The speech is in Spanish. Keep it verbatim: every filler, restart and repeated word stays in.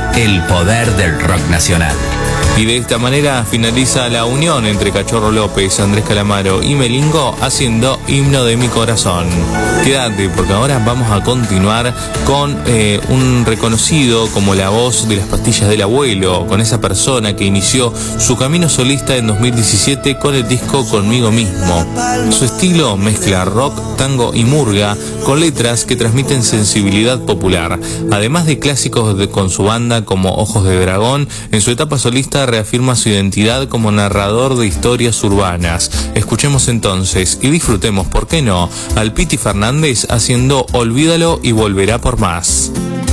el poder del rock nacional. Y de esta manera finaliza la unión entre Cachorro López, Andrés Calamaro y Melingo haciendo Himno de mi Corazón. Quédate porque ahora vamos a continuar con eh, un reconocido como la voz de las pastillas del abuelo, con esa persona que inició su camino solista en dos mil diecisiete con el disco Conmigo Mismo. Su estilo mezcla rock, tango y murga con letras que transmiten sensibilidad popular. Además de clásicos de, con su banda como Ojos de Dragón, en su etapa solista reafirma su identidad como narrador de historias urbanas. Escuchemos entonces y disfrutemos, ¿por qué no?, al Piti Fernández haciendo Olvídalo y volverá por más.